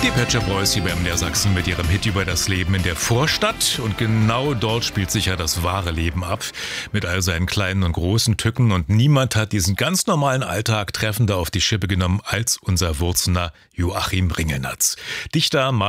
Die Pet Shop Boys hier beim Niedersachsen mit ihrem Hit über das Leben in der Vorstadt. Und genau dort spielt sich ja das wahre Leben ab. Mit all seinen kleinen und großen Tücken. Und niemand hat diesen ganz normalen Alltag treffender auf die Schippe genommen als unser Wurzener Joachim Ringelnatz. Dichter,